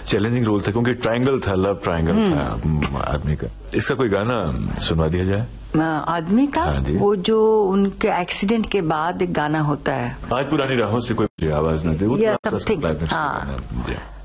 Challenging role था क्योंकि triangle था, लव ट्रायंगल था आदमी का। इसका कोई गाना सुनवा दिया जाए? आदमी का? हाँ जी। वो जो उनके एक्सीडेंट के बाद एक गाना होता है, आज पुरानी राहों से कोई आवाज न दे, वो समथिंग। हाँ,